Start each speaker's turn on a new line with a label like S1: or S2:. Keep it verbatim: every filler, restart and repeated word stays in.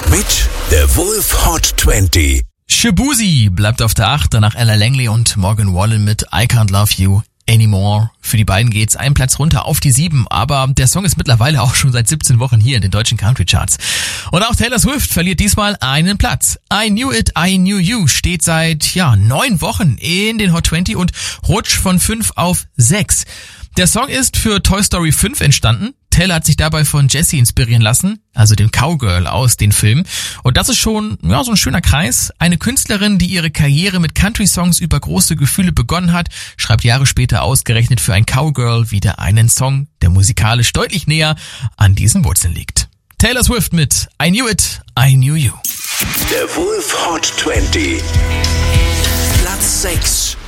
S1: mit der Wolf Hot zwanzig.
S2: Shaboozey bleibt auf der acht, danach Ella Langley und Morgan Wallen mit I Can't Love You Anymore. Für die beiden geht's einen Platz runter auf die sieben, aber der Song ist mittlerweile auch schon seit siebzehn Wochen hier in den deutschen Country Charts. Und auch Taylor Swift verliert diesmal einen Platz. I Knew It, I Knew You steht seit, ja, neun Wochen in den Hot zwanzig und rutscht von fünf auf sechs. Der Song ist für Toy Story fünf entstanden. Taylor hat sich dabei von Jessie inspirieren lassen, also dem Cowgirl aus den Filmen. Und das ist schon, ja, so ein schöner Kreis. Eine Künstlerin, die ihre Karriere mit Country-Songs über große Gefühle begonnen hat, schreibt Jahre später ausgerechnet für ein Cowgirl wieder einen Song, der musikalisch deutlich näher an diesen Wurzeln liegt. Taylor Swift mit I Knew It, I Knew You.
S1: Der Wolf Hot zwanzig. Platz sechs.